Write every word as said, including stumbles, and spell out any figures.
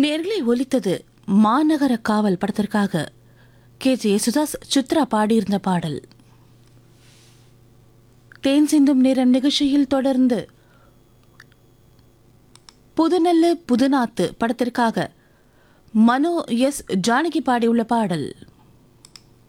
நேர்களை ஒலித்தது மாநகர காவல் படத்திற்காக கே ஜே யேசுதாஸ் சித்ரா பாடியிருந்த பாடல். தேன் சிந்தும் நேரம் நிகழ்ச்சியில் தொடர்ந்து புதுநெல்லு புதுநாத்து படத்திற்காக மனோ எஸ் ஜானகி பாடியுள்ள பாடல்.